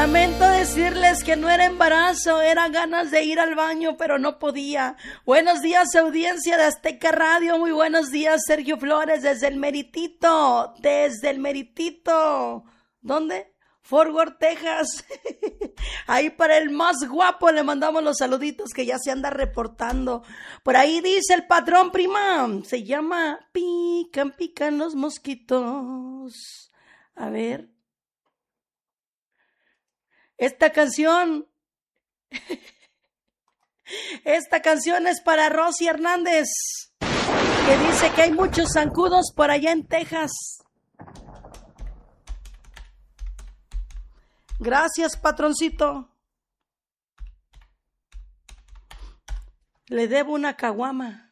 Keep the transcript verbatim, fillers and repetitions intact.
Lamento decirles que no era embarazo, era ganas de ir al baño, pero no podía. Buenos días, audiencia de Azteca Radio. Muy buenos días, Sergio Flores, desde el Meritito. Desde el Meritito. ¿Dónde? Fort Worth, Texas. Ahí para el más guapo le mandamos los saluditos que ya se anda reportando. Por ahí dice el patrón, prima. Se llama Pican, pican los mosquitos. A ver. Esta canción, esta canción es para Rosy Hernández, que dice que hay muchos zancudos por allá en Texas. Gracias, patroncito. Le debo una caguama.